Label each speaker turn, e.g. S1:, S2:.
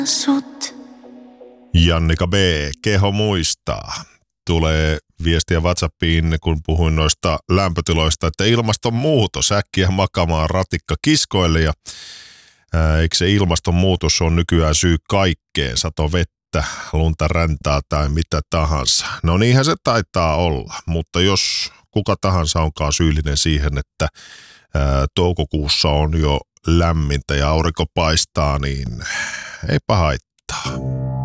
S1: sut.
S2: Jannika B. Keho muistaa. Tulee viestiä WhatsAppiin, kun puhuin noista lämpötiloista, että ilmastonmuutos, äkkiä makaamaan ratikka kiskoille ja eikö se ilmastonmuutos on nykyään syy kaikkeen, satovettä, lunta, räntää tai mitä tahansa. No niinhän se taitaa olla, mutta jos kuka tahansa onkaan syyllinen siihen, että toukokuussa on jo lämmintä ja aurinko paistaa, niin eipä haittaa.